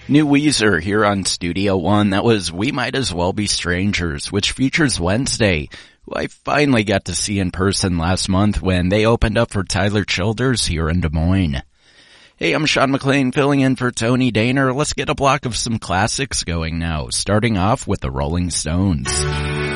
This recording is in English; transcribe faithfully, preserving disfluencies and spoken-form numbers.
New Weezer here on Studio One. That was We Might As Well Be Strangers, which features Wednesday, who I finally got to see in person last month when they opened up for Tyler Childers here in Des Moines. Hey, I'm Sean McLean filling in for Tony Daner. Let's get a block of some classics going now, starting off with the Rolling Stones.